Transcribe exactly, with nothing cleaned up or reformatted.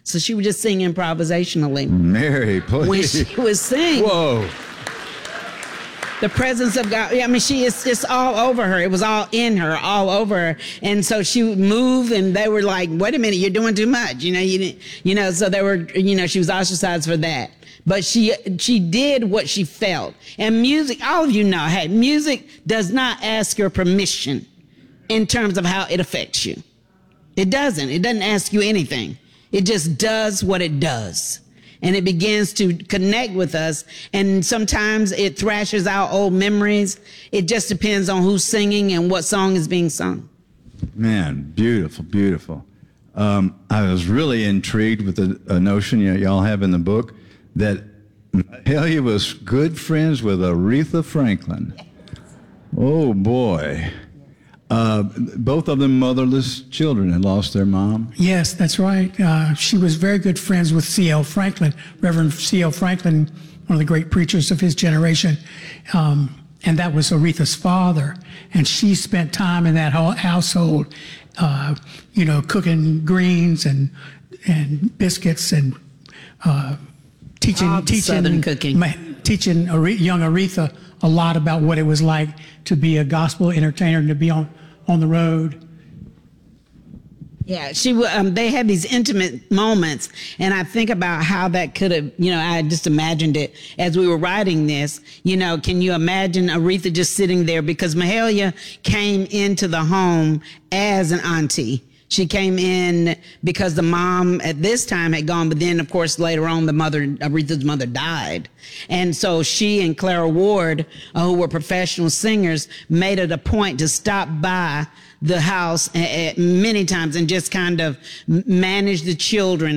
So she would just sing improvisationally. Mary, please. When she would sing. Whoa. The presence of God, I mean, she is just all over her. It was all in her, all over her. And so she would move, and they were like, wait a minute, you're doing too much. You know, you didn't, you know, so they were, you know, she was ostracized for that. But she, she did what she felt. And music, all of you know, hey, music does not ask your permission in terms of how it affects you. It doesn't. It doesn't ask you anything. It just does what it does. And it begins to connect with us. And sometimes it thrashes out old memories. It just depends on who's singing and what song is being sung. Man, beautiful, beautiful. Um, I was really intrigued with the a notion y- y'all have in the book that Mahalia was good friends with Aretha Franklin. Oh, boy. Uh, both of them motherless children had lost their mom. Yes, that's right. Uh, she was very good friends with C L Franklin, Reverend C L Franklin, one of the great preachers of his generation. Um, and that was Aretha's father. And she spent time in that whole household, uh, you know, cooking greens and and biscuits and uh, teaching All the teaching Southern cooking. ma- teaching Are- young Aretha a lot about what it was like to be a gospel entertainer and to be on, on the road. Yeah, she. Um, they had these intimate moments, and I think about how that could have. You know, I just imagined it as we were writing this. You know, can you imagine Aretha just sitting there, because Mahalia came into the home as an auntie. She came in because the mom at this time had gone, but then, of course, later on, the mother, Aretha's mother, died. And so she and Clara Ward, uh, who were professional singers, made it a point to stop by the house uh, uh, many times and just kind of manage the children.